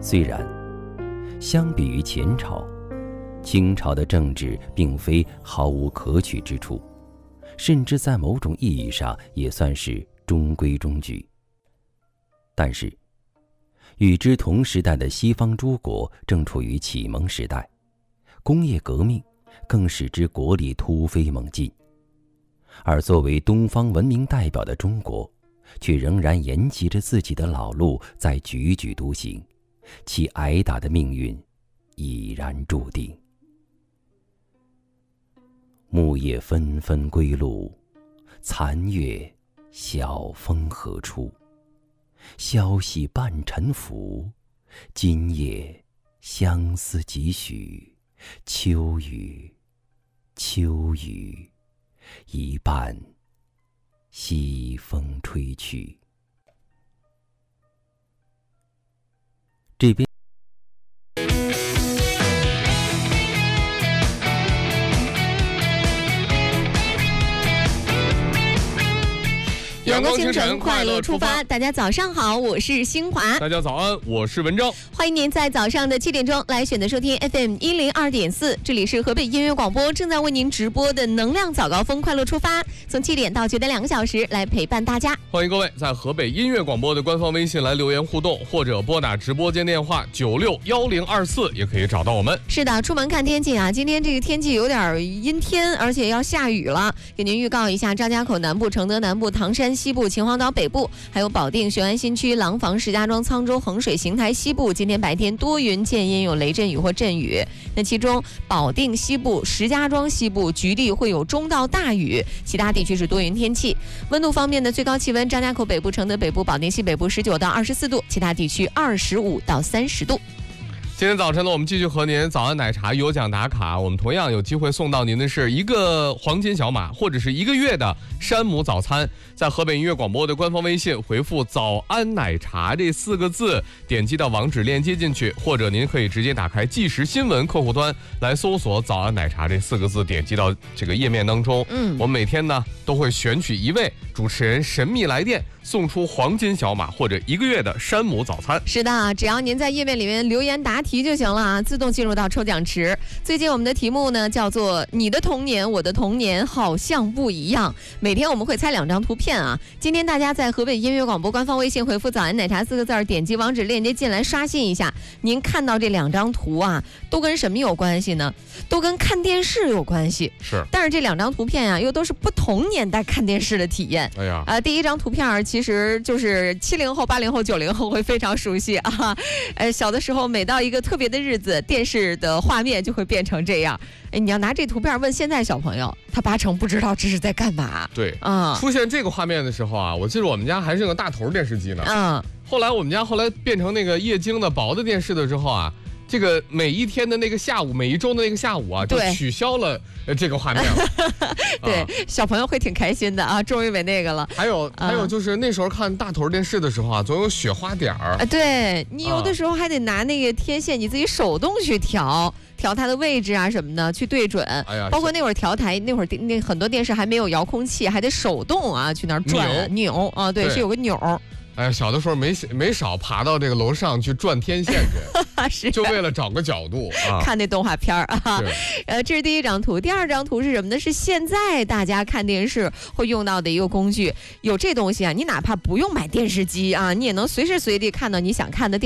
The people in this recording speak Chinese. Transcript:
虽然相比于前朝，清朝的政治并非毫无可取之处，甚至在某种意义上也算是中规中矩。但是与之同时代的西方诸国正处于启蒙时代，工业革命更使之国力突飞猛进，而作为东方文明代表的中国，却仍然沿袭着自己的老路在踽踽独行，其挨打的命运已然注定。木叶纷纷归路，残月晓风何处？消息半沉浮，今夜相思几许？秋雨，秋雨，一半西风吹去。这边阳光清晨，快乐出发。大家早上好，我是新华。 大家早安，我是文章。 欢迎您在早上的7点钟来选择收听 FM 102.4，这里是河北音乐广播正在为您直播的能量早高峰快乐出发，从7点到9点2个小时来陪伴大家。 欢迎各位在河北音乐广播的官方微信来留言互动，或者拨打直播间电话961024也可以找到我们。 是的，出门看天气啊，今天这个天气有点阴天，而且要下雨了。给您预告一下，张家口南部、承德南部、唐山西部、秦皇岛北部，还有保定、雄安新区、廊坊、石家庄、沧州、衡水、邢台西部，今天白天多云见阴，有雷阵雨或阵雨。那其中保定西部、石家庄西部局地会有中到大雨，其他地区是多云天气。温度方面的最高气温，张家口北部、承德北部、保定西北部19到24度，其他地区25到30度。 今天早晨呢，我们继续和您早安奶茶有奖打卡，我们同样有机会送到您的是一个黄金小马，或者是1个月的山姆早餐。在河北音乐广播的官方微信回复早安奶茶这4个字，点击到网址链接进去，或者您可以直接打开即时新闻客户端来搜索早安奶茶这4个字，点击到这个页面当中。我们每天呢都会选取1位主持人神秘来电，送出黄金小马或者1个月的山姆早餐。 是的，只要您在页面里面留言答题就行了啊，自动进入到抽奖池。最近我们的题目呢叫做你的童年我的童年好像不一样，每天我们会猜2张图片啊。今天大家在河北音乐广播官方微信回复早安奶茶4个字，点击网址链接进来刷新一下，您看到这2张图啊都跟什么有关系呢？都跟看电视有关系。 是， 但是这2张图片啊又都是不同年代看电视的体验。 哎呀， 第一张图片其实就是70后、80后、90后会非常熟悉啊。小的时候每到一个特别的日子，电视的画面就会变成这样。你要拿这图片问现在小朋友，他8成不知道这是在干嘛。 对，出现这个画面的时候啊，我记得我们家还是个大头电视机呢。后来我们家变成那个液晶的薄的电视的时候啊，这个每一天的那个下午，每一周的那个下午啊，就取消了这个画面了。 对，小朋友会挺开心的啊，终于没那个了。 还有就是那时候看大头电视的时候啊，总有雪花点儿啊。 对，你有的时候还得拿那个天线，你自己手动去调它的位置啊什么的，去对准。哎呀，包括那会儿调台，那会儿那很多电视还没有遥控器，还得手动啊去那儿转扭啊。对，是有个钮。 哎呀，小的时候没少爬到这个楼上去转天线去，就为了找个角度啊， 看那动画片啊。这是第一张图，第二张图是什么呢？是现在大家看电视会用到的一个工具，有这东西啊，你哪怕不用买电视机啊，你也能随时随地看到你想看的电视。